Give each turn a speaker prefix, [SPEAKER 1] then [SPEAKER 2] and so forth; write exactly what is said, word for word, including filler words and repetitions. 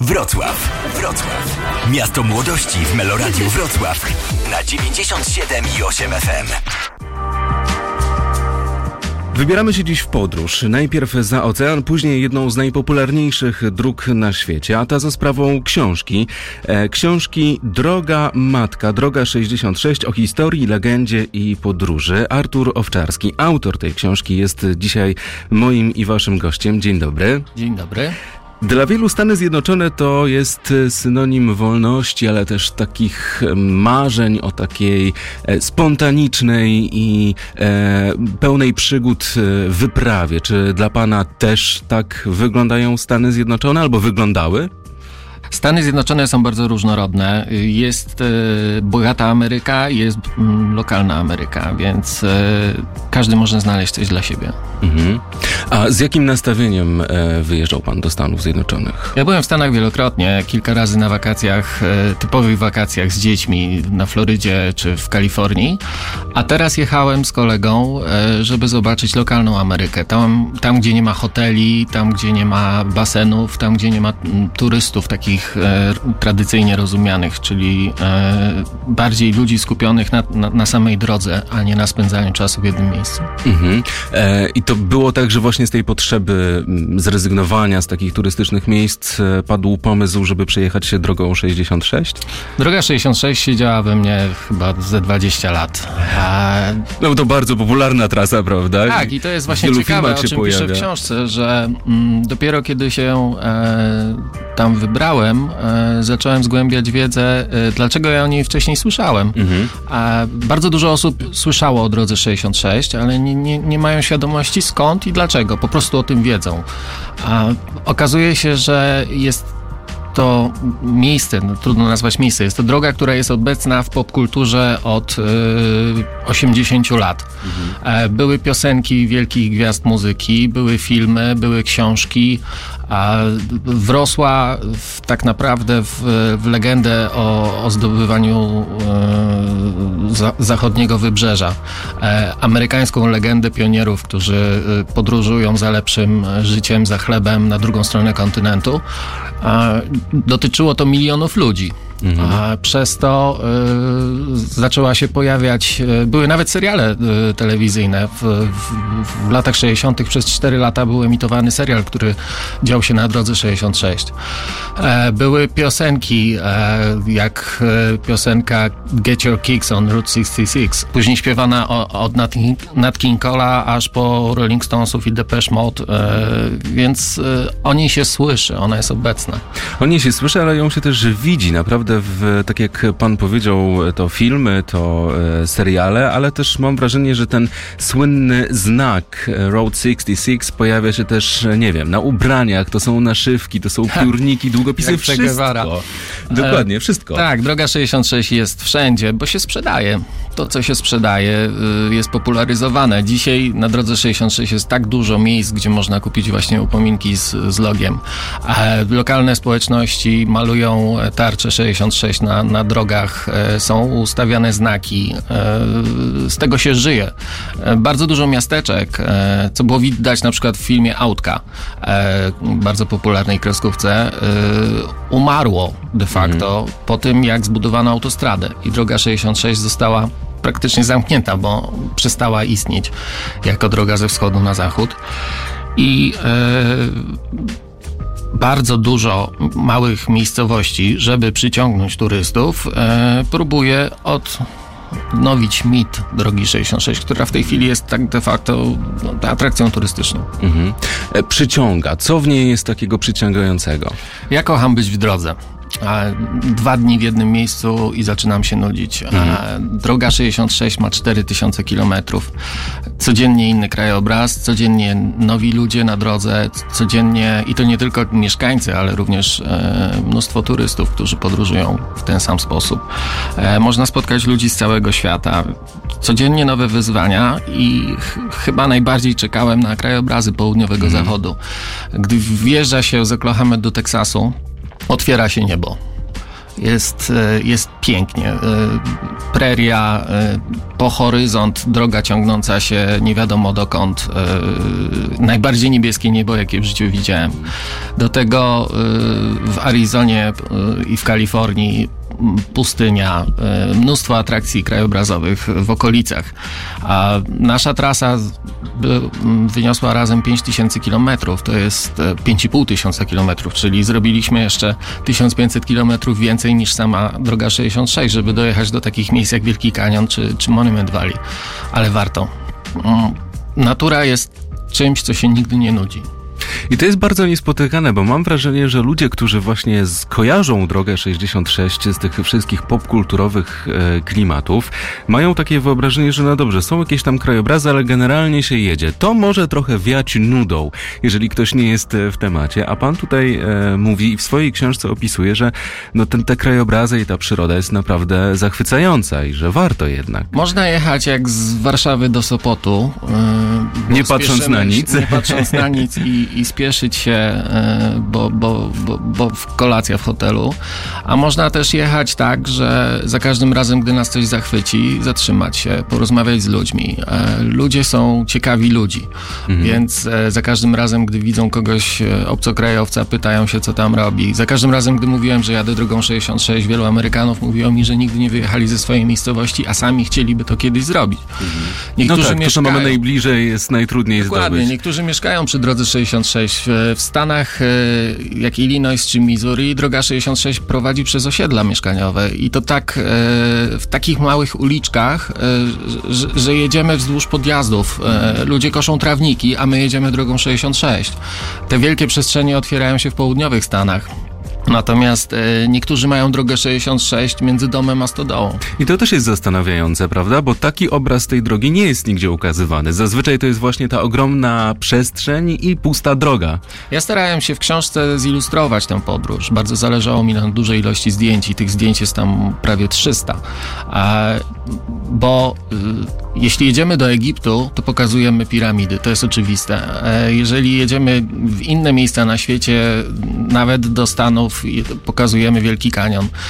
[SPEAKER 1] Wrocław. Wrocław. Miasto młodości w Meloradiu Wrocław na dziewięćdziesiąt siedem i osiem F M.
[SPEAKER 2] Wybieramy się dziś w podróż. Najpierw za ocean, później jedną z najpopularniejszych dróg na świecie, a ta za sprawą książki. E, książki Droga Matka, Droga sześćdziesiąt sześć o historii, legendzie i podróży. Artur Owczarski, autor tej książki, jest dzisiaj moim i waszym gościem. Dzień dobry.
[SPEAKER 3] Dzień dobry.
[SPEAKER 2] Dla wielu Stany Zjednoczone to jest synonim wolności, ale też takich marzeń o takiej spontanicznej i e, pełnej przygód wyprawie. Czy dla pana też tak wyglądają Stany Zjednoczone albo wyglądały?
[SPEAKER 3] Stany Zjednoczone są bardzo różnorodne. Jest e, bogata Ameryka, jest m, lokalna Ameryka, więc e, każdy może znaleźć coś dla siebie.
[SPEAKER 2] Mhm. A z jakim nastawieniem e, wyjeżdżał pan do Stanów Zjednoczonych?
[SPEAKER 3] Ja byłem w Stanach wielokrotnie, kilka razy na wakacjach, e, typowych wakacjach z dziećmi na Florydzie czy w Kalifornii, a teraz jechałem z kolegą, e, żeby zobaczyć lokalną Amerykę. Tam, tam, gdzie nie ma hoteli, tam, gdzie nie ma basenów, tam, gdzie nie ma m, turystów takich E, tradycyjnie rozumianych, czyli e, bardziej ludzi skupionych na, na, na samej drodze, a nie na spędzaniu czasu w jednym miejscu.
[SPEAKER 2] Mhm. E, I to było tak, że właśnie z tej potrzeby zrezygnowania z takich turystycznych miejsc e, padł pomysł, żeby przejechać się drogą sześćdziesiąt sześć?
[SPEAKER 3] Droga sześćdziesiąt sześć siedziała we mnie chyba ze dwadzieścia lat. A...
[SPEAKER 2] No to bardzo popularna trasa, prawda?
[SPEAKER 3] Tak, i to jest właśnie ciekawe, o czym
[SPEAKER 2] pojawia.
[SPEAKER 3] piszę w książce, że mm, dopiero kiedy się e, tam wybrałem, E, zacząłem zgłębiać wiedzę, e, dlaczego ja o niej wcześniej słyszałem. Mhm. A bardzo dużo osób słyszało o drodze sześćdziesiąt sześć, ale nie, nie, nie mają świadomości skąd i dlaczego. Po prostu o tym wiedzą. A okazuje się, że jest to miejsce, no, trudno nazwać miejsce, jest to droga, która jest obecna w popkulturze od y, osiemdziesięciu lat. Mhm. E, były piosenki wielkich gwiazd muzyki, były filmy, były książki, a wrosła w, tak naprawdę w, w legendę o, o zdobywaniu y, za, zachodniego wybrzeża. E, amerykańską legendę pionierów, którzy y, podróżują za lepszym życiem, za chlebem na drugą stronę kontynentu. A dotyczyło to milionów ludzi. Mhm. A przez to y, zaczęła się pojawiać, y, były nawet seriale y, telewizyjne. W, w, w latach sześćdziesiątych przez cztery lata był emitowany serial, który dział się na drodze sześćdziesiąt sześć. E, były piosenki, e, jak e, piosenka Get Your Kicks on Route sześćdziesiąt sześć, później śpiewana o, od Nat, Nat King Cole'a aż po Rolling Stonesów i Depeche Mode, e, więc e, o niej się słyszy, ona jest obecna.
[SPEAKER 2] O niej się słyszy, ale ją się też widzi, naprawdę. W, tak jak pan powiedział, to filmy, to e, seriale, ale też mam wrażenie, że ten słynny znak Route sześćdziesiąt sześć pojawia się też, nie wiem, na ubraniach, to są naszywki, to są piórniki, długopisy, wszystko. Dokładnie, wszystko.
[SPEAKER 3] E, tak, droga sześćdziesiąt sześć jest wszędzie, bo się sprzedaje. To, co się sprzedaje, y, jest popularyzowane. Dzisiaj na drodze sześćdziesiąt sześć jest tak dużo miejsc, gdzie można kupić właśnie upominki z, z logiem. E, lokalne społeczności malują tarcze sześćdziesiąt sześć na, na drogach, e, są ustawiane znaki. E, z tego się żyje. E, bardzo dużo miasteczek, e, co było widać na przykład w filmie Autka, e, bardzo popularnej kreskówce, e, umarło de facto mm. po tym, jak zbudowano autostradę i droga sześćdziesiąt sześć została praktycznie zamknięta, bo przestała istnieć jako droga ze wschodu na zachód. I e, bardzo dużo małych miejscowości, żeby przyciągnąć turystów, e, próbuje odnowić mit drogi sześćdziesiąt sześć, która w tej chwili jest tak de facto no, atrakcją turystyczną. Mhm.
[SPEAKER 2] E, przyciąga. Co w niej jest takiego przyciągającego? Ja
[SPEAKER 3] kocham być w drodze. Dwa dni w jednym miejscu i zaczynam się nudzić. Mhm. Droga sześćdziesiąt sześć ma cztery tysiące kilometrów. Codziennie inny krajobraz, codziennie nowi ludzie na drodze, codziennie, i to nie tylko mieszkańcy, ale również e, mnóstwo turystów, którzy podróżują w ten sam sposób. E, można spotkać ludzi z całego świata. Codziennie nowe wyzwania i ch- chyba najbardziej czekałem na krajobrazy południowego mhm. zachodu. Gdy wjeżdża się z Oklahoma do Teksasu, otwiera się niebo. Jest, jest pięknie. Preria, po horyzont, droga ciągnąca się nie wiadomo dokąd. Najbardziej niebieskie niebo, jakie w życiu widziałem. Do tego w Arizonie i w Kalifornii pustynia, mnóstwo atrakcji krajobrazowych w okolicach. A nasza trasa wyniosła razem pięć tysięcy kilometrów, to jest pięć i pół tysiąca kilometrów, czyli zrobiliśmy jeszcze tysiąc pięćset kilometrów więcej niż sama droga sześćdziesiąt sześć, żeby dojechać do takich miejsc jak Wielki Kanion czy, czy Monument Valley. Ale warto. Natura jest czymś, co się nigdy nie nudzi.
[SPEAKER 2] I to jest bardzo niespotykane, bo mam wrażenie, że ludzie, którzy właśnie kojarzą drogę sześćdziesiąt sześć z tych wszystkich popkulturowych e, klimatów, mają takie wyobrażenie, że no dobrze, są jakieś tam krajobrazy, ale generalnie się jedzie. To może trochę wiać nudą, jeżeli ktoś nie jest w temacie, a pan tutaj e, mówi i w swojej książce opisuje, że no ten, te krajobrazy i ta przyroda jest naprawdę zachwycająca i że warto jednak.
[SPEAKER 3] Można jechać jak z Warszawy do Sopotu.
[SPEAKER 2] Yy, nie patrząc na nic.
[SPEAKER 3] Nie patrząc na nic i i spieszyć się, bo, bo, bo, bo kolacja w hotelu, a można też jechać tak, że za każdym razem, gdy nas coś zachwyci, zatrzymać się, porozmawiać z ludźmi. Ludzie są ciekawi ludzi, mhm. więc za każdym razem, gdy widzą kogoś obcokrajowca, pytają się, co tam robi. Za każdym razem, gdy mówiłem, że jadę drogą sześćdziesiąt sześć, wielu Amerykanów mówiło mi, że nigdy nie wyjechali ze swojej miejscowości, a sami chcieliby to kiedyś zrobić. Mhm.
[SPEAKER 2] Niektórzy no tak, mieszkają, to, co mamy najbliżej, jest najtrudniej
[SPEAKER 3] Dokładnie,
[SPEAKER 2] zdobyć.
[SPEAKER 3] Niektórzy mieszkają przy drodze sześćdziesiąt sześć. W Stanach, jak Illinois czy Missouri, droga sześćdziesiąt sześć prowadzi przez osiedla mieszkaniowe i to tak w takich małych uliczkach, że, że jedziemy wzdłuż podjazdów. Ludzie koszą trawniki, a my jedziemy drogą sześćdziesiąt sześć. Te wielkie przestrzenie otwierają się w południowych Stanach. Natomiast e, niektórzy mają drogę sześćdziesiąt sześć między domem a stodołą.
[SPEAKER 2] I to też jest zastanawiające, prawda? Bo taki obraz tej drogi nie jest nigdzie ukazywany. Zazwyczaj to jest właśnie ta ogromna przestrzeń i pusta droga.
[SPEAKER 3] Ja starałem się w książce zilustrować tę podróż. Bardzo zależało mi na dużej ilości zdjęć i tych zdjęć jest tam prawie trzysta. E, bo e, jeśli jedziemy do Egiptu, to pokazujemy piramidy. To jest oczywiste. E, jeżeli jedziemy w inne miejsca na świecie, nawet do Stanów, pokazujemy Wielki Kanion.